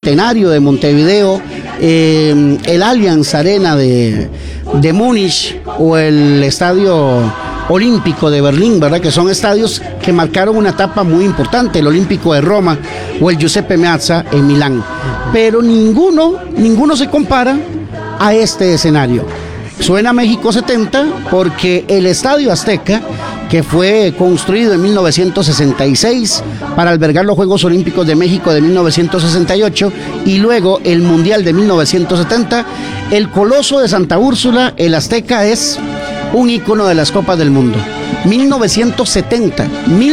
Centenario de Montevideo, el Allianz Arena de Múnich o el Estadio Olímpico de Berlín, ¿verdad? Que son estadios que marcaron una etapa muy importante, el Olímpico de Roma o el Giuseppe Meazza en Milán. Pero ninguno se compara a este escenario. Suena México 70 porque el Estadio Azteca, que fue construido en 1966 para albergar los Juegos Olímpicos de México de 1968 y luego el Mundial de 1970, el Coloso de Santa Úrsula, el Azteca, es un ícono de las Copas del Mundo. 1970,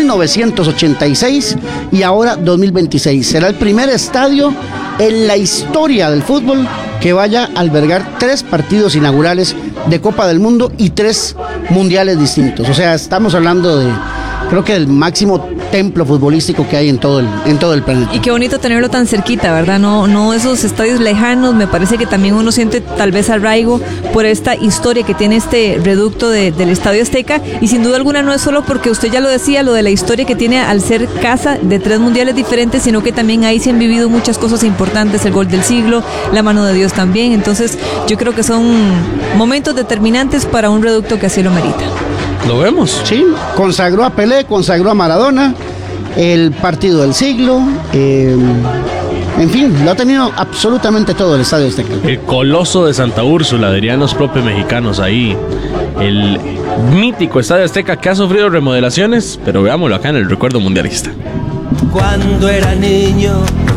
1986 y ahora 2026. Será el primer estadio en la historia del fútbol que vaya a albergar 3 partidos inaugurales de Copa del Mundo y 3 mundiales distintos. O sea, estamos hablando de, creo que el máximo templo futbolístico que hay en todo el planeta. Y qué bonito tenerlo tan cerquita, ¿verdad? No esos estadios lejanos. Me parece que también uno siente tal vez arraigo por esta historia que tiene este reducto del Estadio Azteca, y sin duda alguna no es solo porque usted ya lo decía, lo de la historia que tiene al ser casa de 3 mundiales diferentes, sino que también ahí se han vivido muchas cosas importantes, el gol del siglo, la mano de Dios también. Entonces yo creo que son momentos determinantes para un reducto que así lo merita. Lo vemos. Sí, consagró a Pelé, consagró a Maradona, el partido del siglo, en fin, lo ha tenido absolutamente todo el Estadio Azteca. El Coloso de Santa Úrsula, dirían los propios mexicanos ahí. El mítico Estadio Azteca que ha sufrido remodelaciones, pero veámoslo acá en el recuerdo mundialista. Cuando era niño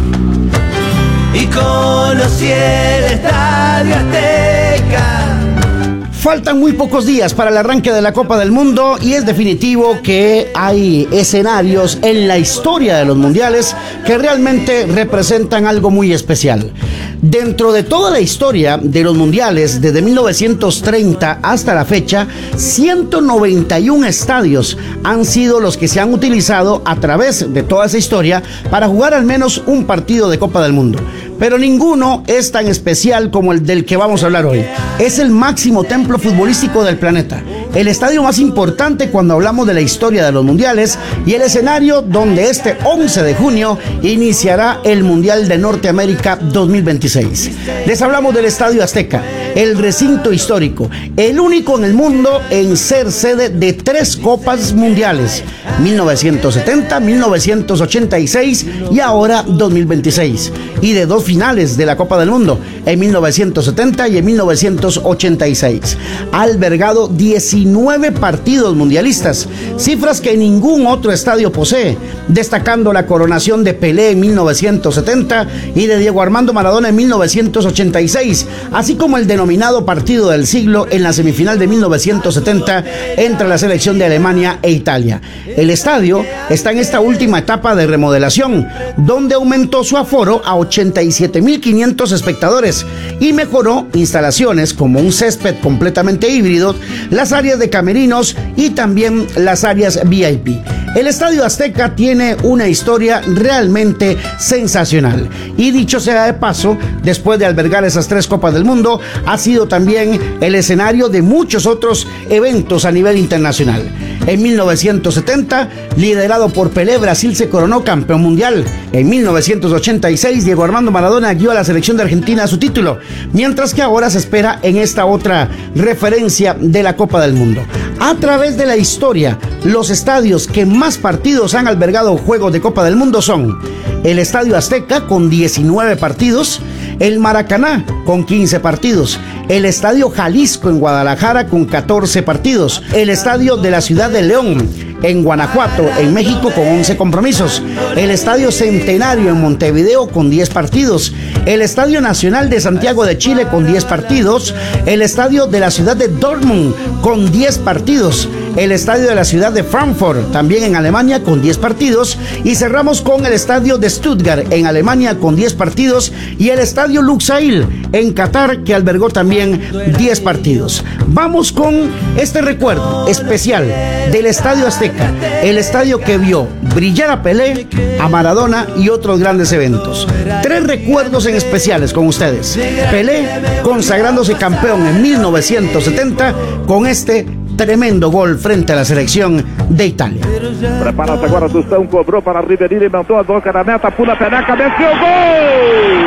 y conocí el Estadio Azteca. Faltan muy pocos días para el arranque de la Copa del Mundo y es definitivo que hay escenarios en la historia de los mundiales que realmente representan algo muy especial. Dentro de toda la historia de los mundiales, desde 1930 hasta la fecha, 191 estadios han sido los que se han utilizado a través de toda esa historia para jugar al menos un partido de Copa del Mundo. Pero ninguno es tan especial como el del que vamos a hablar hoy. Es el máximo templo futbolístico del planeta, el estadio más importante cuando hablamos de la historia de los mundiales y el escenario donde este 11 de junio iniciará el Mundial de Norteamérica 2026. Les hablamos del Estadio Azteca, el recinto histórico, el único en el mundo en ser sede de 3 copas mundiales, 1970, 1986 y ahora 2026, y de 2 finales de la Copa del Mundo, en 1970 y en 1986. Ha albergado 19 partidos mundialistas, cifras que ningún otro estadio posee, destacando la coronación de Pelé en 1970 y de Diego Armando Maradona en 1986, así como el denominado partido del siglo en la semifinal de 1970 entre la selección de Alemania e Italia. El estadio está en esta última etapa de remodelación, donde aumentó su aforo a 87.500 espectadores y mejoró instalaciones como un césped completamente híbrido, las áreas de camerinos y también las áreas VIP. El Estadio Azteca tiene una historia realmente sensacional y, dicho sea de paso, después de albergar esas 3 Copas del Mundo, ha sido también el escenario de muchos otros eventos a nivel internacional. En 1970, liderado por Pelé, Brasil se coronó campeón mundial. En 1986, Diego Armando Maradona guió a la selección de Argentina a su título, mientras que ahora se espera en esta otra referencia de la Copa del Mundo. A través de la historia, los estadios que más partidos han albergado juegos de Copa del Mundo son el Estadio Azteca con 19 partidos, el Maracaná con 15 partidos, el Estadio Jalisco en Guadalajara con 14 partidos, el Estadio de la Ciudad de León en Guanajuato, en México, con 11 compromisos, el Estadio Centenario en Montevideo con 10 partidos, el Estadio Nacional de Santiago de Chile con 10 partidos, el Estadio de la Ciudad de Dortmund con 10 partidos, el Estadio de la Ciudad de Frankfurt, también en Alemania, con 10 partidos, y cerramos con el Estadio de Stuttgart en Alemania con 10 partidos y el Estadio Lusail en Qatar, que albergó también 10 partidos. Vamos con este recuerdo especial del Estadio Azteca, el estadio que vio brillar a Pelé, a Maradona y otros grandes eventos. 3 recuerdos en especiales con ustedes. Pelé consagrándose campeón en 1970 con este tremendo gol frente a la selección de Italia. Prepara-se agora, Tostão cobrou para Ribeirinho, levantou a boca da meta, pula a peneca, meteu o gol!